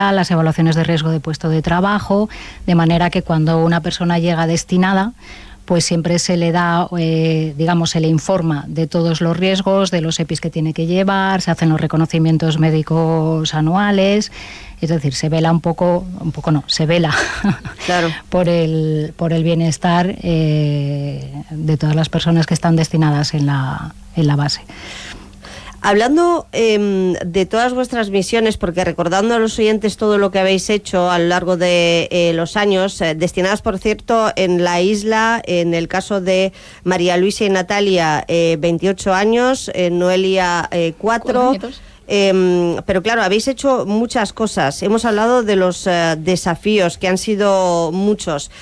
las evaluaciones de riesgo de puesto de trabajo, de manera que cuando una persona llega destinada, pues siempre se le da, se le informa de todos los riesgos, de los EPIs que tiene que llevar, se hacen los reconocimientos médicos anuales, es decir, se vela se vela claro. por el bienestar de todas las personas que están destinadas en la base. Hablando de todas vuestras misiones, porque recordando a los oyentes todo lo que habéis hecho a lo largo de los años, destinadas, por cierto, en la isla, en el caso de María Luisa y Natalia, 28 años, Noelia, 4. Pero claro, habéis hecho muchas cosas. Hemos hablado de los desafíos, que han sido muchos.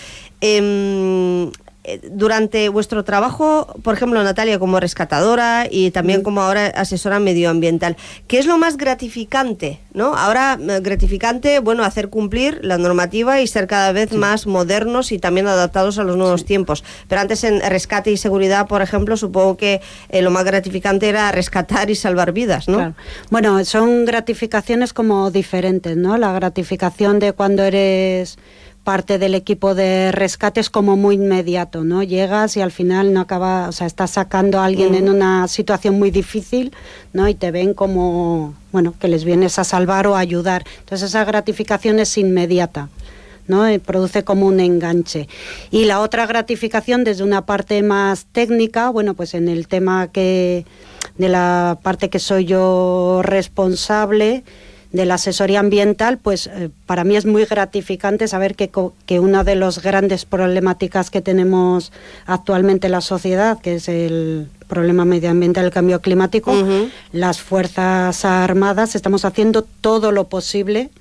Durante vuestro trabajo, por ejemplo, Natalia, como rescatadora y también como ahora asesora medioambiental, ¿qué es lo más gratificante, ¿no? Ahora, gratificante, hacer cumplir la normativa y ser cada vez más modernos y también adaptados a los nuevos tiempos. Pero antes, en rescate y seguridad, por ejemplo, supongo que lo más gratificante era rescatar y salvar vidas, ¿no? Claro. Bueno, son gratificaciones como diferentes, ¿no? La gratificación de cuando eres parte del equipo de rescate es como muy inmediato, ¿no? Llegas y al final no acaba, o sea, estás sacando a alguien en una situación muy difícil, ¿no? Y te ven como, que les vienes a salvar o a ayudar. Entonces esa gratificación es inmediata, ¿no? Y produce como un enganche. Y la otra gratificación desde una parte más técnica, pues en el tema de la parte que soy yo responsable, de la asesoría ambiental, pues para mí es muy gratificante saber que una de las grandes problemáticas que tenemos actualmente en la sociedad, que es el problema medioambiental, el cambio climático, las Fuerzas Armadas estamos haciendo todo lo posible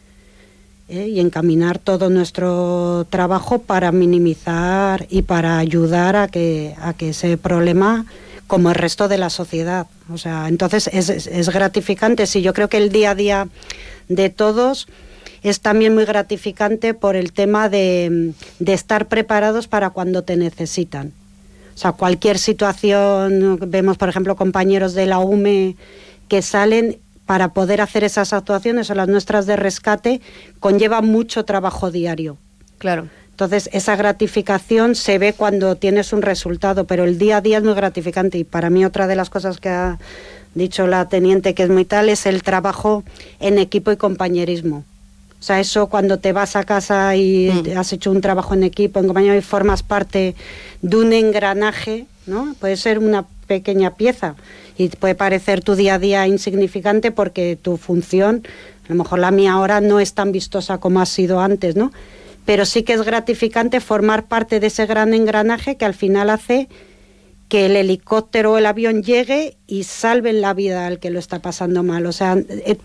y encaminar todo nuestro trabajo para minimizar y para ayudar a que ese problema, como el resto de la sociedad. O sea, entonces es gratificante. Sí, yo creo que el día a día de todos es también muy gratificante por el tema de estar preparados para cuando te necesitan. O sea, cualquier situación, vemos por ejemplo compañeros de la UME que salen para poder hacer esas actuaciones o las nuestras de rescate, conlleva mucho trabajo diario. Claro. Entonces, esa gratificación se ve cuando tienes un resultado, pero el día a día es muy gratificante. Y para mí otra de las cosas que ha dicho la teniente que es muy tal es el trabajo en equipo y compañerismo. O sea, eso cuando te vas a casa y has hecho un trabajo en equipo, en compañía, y formas parte de un engranaje, ¿no? Puede ser una pequeña pieza y puede parecer tu día a día insignificante porque tu función, a lo mejor la mía ahora no es tan vistosa como ha sido antes, ¿no? Pero sí que es gratificante formar parte de ese gran engranaje que al final hace que el helicóptero o el avión llegue y salven la vida al que lo está pasando mal. O sea,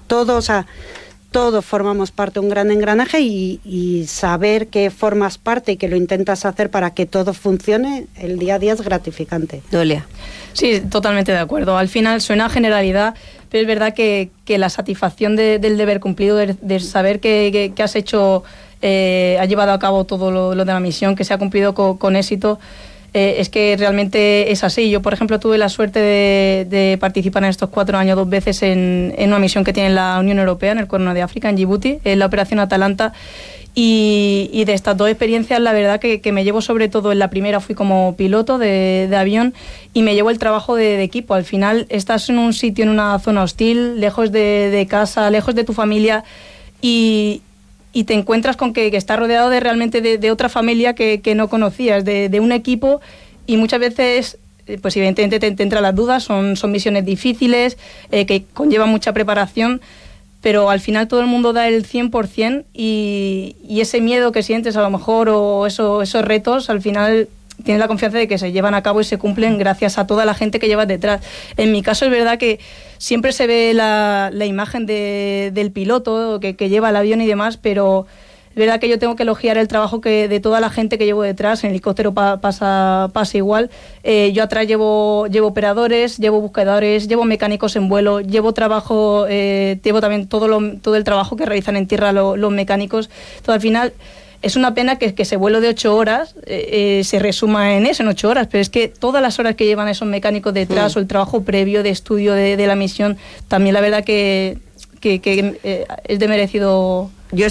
todos formamos parte de un gran engranaje y saber que formas parte y que lo intentas hacer para que todo funcione, el día a día es gratificante. Noelia. Sí, totalmente de acuerdo. Al final suena a generalidad, pero es verdad que la satisfacción del deber cumplido, de saber que has hecho... ha llevado a cabo todo lo de la misión, que se ha cumplido con éxito, es que realmente es así. Yo, por ejemplo, tuve la suerte de participar en estos 4 años 2 veces en una misión que tiene la Unión Europea en el Cuerno de África, en Djibouti, en la Operación Atalanta, y de estas 2 experiencias la verdad que me llevo sobre todo. En la primera fui como piloto de avión y me llevo el trabajo de equipo. Al final estás en un sitio, en una zona hostil, lejos de casa, lejos de tu familia, y te encuentras con que estás rodeado realmente de otra familia que no conocías, de un equipo, y muchas veces, pues evidentemente te entran las dudas, son misiones difíciles, que conllevan mucha preparación, pero al final todo el mundo da el 100% y ese miedo que sientes a lo mejor o esos retos, al final tienes la confianza de que se llevan a cabo y se cumplen gracias a toda la gente que llevas detrás. En mi caso es verdad que siempre se ve la imagen del piloto que lleva el avión y demás, pero es verdad que yo tengo que elogiar el trabajo de toda la gente que llevo detrás. En el helicóptero pasa igual. Yo atrás llevo operadores, llevo buscadores, llevo mecánicos en vuelo, llevo trabajo, llevo también todo el trabajo que realizan en tierra los mecánicos. Todo al final... Es una pena que ese vuelo de 8 horas se resuma en 8 horas, pero es que todas las horas que llevan esos mecánicos detrás o el trabajo previo de estudio de la misión, también la verdad que es de merecido. Yo